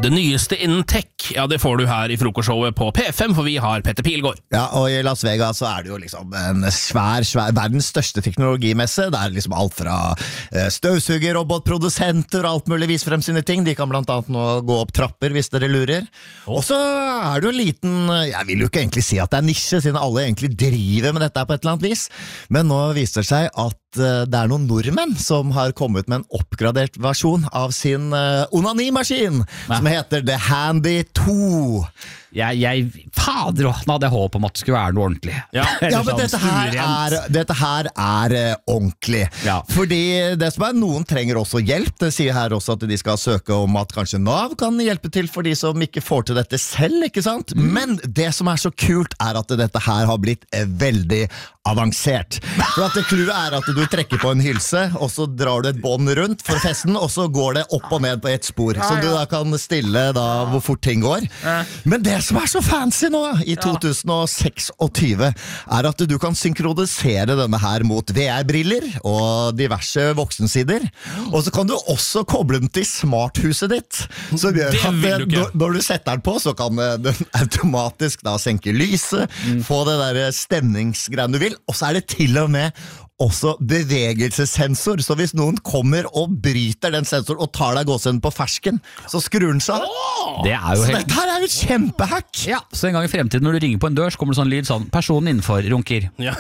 Det nyeste innen tech, ja det får du her I frokostshowet på P5, for vi har Petter Pilgaard. Ja, og I Las Vegas så det jo liksom en svær, verdens største teknologimesse. Det liksom alt fra støvsuger, robotprodusenter og alt mulig vis frem sine ting. De kan blant annet nå gå opp trapper hvis dere lurer. Og så det jo en liten, jeg vil jo ikke egentlig si at det nisje, siden alle egentlig driver med dette på et eller annet vis. Men nå viser det seg at det noen nordmenn som har kommet med en oppgradert versjon av sin onanimaskin, som heter The Handy 2. Fader, nå hadde jeg håp om at det skulle være noe ordentlig. Ja, men dette her ordentlig. Ja. Fordi det som noen trenger også hjelp. Det sier her også at de skal søke om at kanskje Nav kan hjelpe til for de som ikke får til dette selv, ikke sant? Men det som så kult at dette her har blitt veldig avansert. For at det clouet at du trekker på en hylse, og så drar du et bånd rundt for festen, og så går det opp og ned på et spor, så du da kan stille da hvor fort ting går. Men det som så fancy nå, I 2026, at du kan synkronisere denne her mot VR-briller og diverse voksensider, og så kan du også koble den til smarthuset ditt. Så når du setter den på, så kan den automatisk da senke lyset, få det der stemningsgreiene du vil, og så det til og med også bevegelsessensor, så hvis noen kommer og bryter den sensoren og tar deg gåsehuden på fersken, så skrur den seg. Det jo så helt... dette her jo et kjempehack! Ja, så en gang I fremtiden når du ringer på en dør, så kommer det sånn lyd sånn, personen innenfor runker. Ja.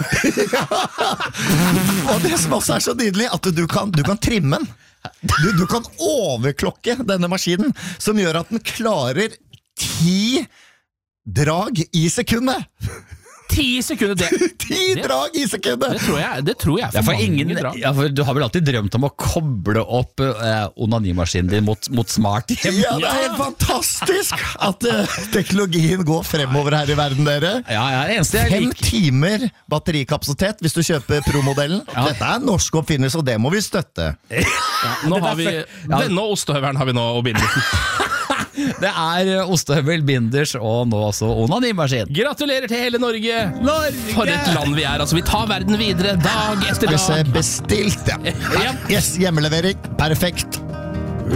Og det som også så nydelig, at du kan trimme den. Du kan overklokke denne maskinen, som gjør at den klarer 10 drag I sekundet. 10 sekunder 10 drag I sekundet. Det tror jeg for ingen, for du har vel alltid drømt om å koble opp onanimaskinen din mot smart hjem. Ja, det helt fantastisk at teknologien går fremover her I verden, dere. Ja, eneste jeg 5 timer batterikapasitet hvis du kjøper Pro-modellen. Dette norsk oppfinnelse, og det må vi støtte. Nå har vi denne ostehøveren har vi nå og bindelsen. Det ostehøvel, binders og nå også onanimaskin. Gratulerer til hele Norge. For et land vi altså vi tar verden videre dag etter dag. Bestilt, ja. Yes, hjemmelevering, perfekt.